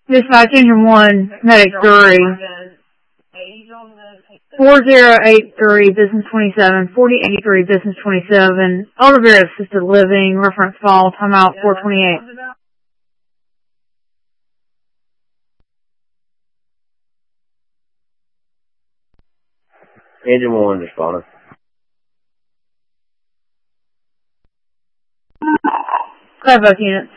Dispatch Engine 1, Medic 3. 4083, Business 27, 4083, Business 27, Elderberry Assisted Living, reference file, timeout 428. Engine 1 responding. Clear both units.